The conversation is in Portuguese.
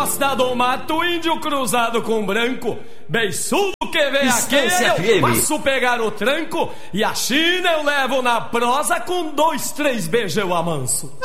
Gosta do mato, índio cruzado com branco. Beiçudo que vem aqui, eu passo pegar o tranco. E a China eu levo na prosa com 2, 3 beijos eu amanso.